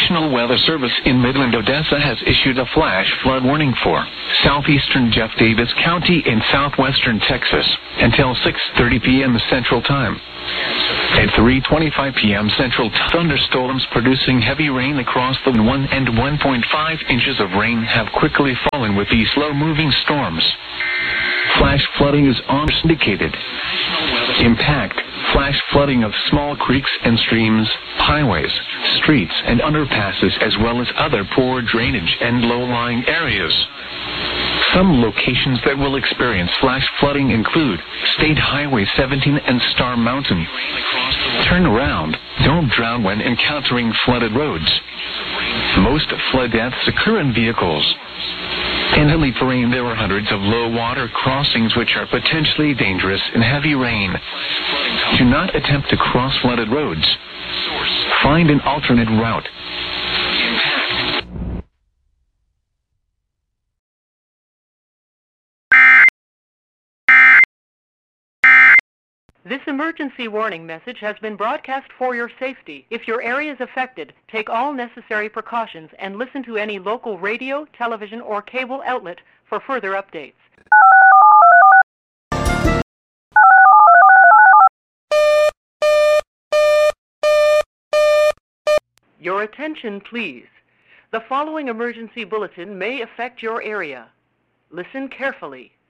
National Weather Service in Midland, Odessa has issued a flash flood warning for southeastern Jeff Davis County in southwestern Texas until 6:30 p.m. Central Time. At 3:25 p.m. Central, thunderstorms producing heavy rain across the 1 and 1.5 inches of rain have quickly fallen with these slow-moving storms. Flash flooding is indicated. Impact: flash flooding of small creeks and streams, highways, streets, and underpasses, as well as other poor drainage and low-lying areas. Some locations that will experience flash flooding include State Highway 17 and Star Mountain. Turn around. Don't drown when encountering flooded roads. Most flood deaths occur in vehicles. In Henley Terrain, there are hundreds of low-water crossings which are potentially dangerous in heavy rain. Do not attempt to cross flooded roads. Find an alternate route. This emergency warning message has been broadcast for your safety. If your area is affected, take all necessary precautions and listen to any local radio, television, or cable outlet for further updates. Your attention, please. The following emergency bulletin may affect your area. Listen carefully.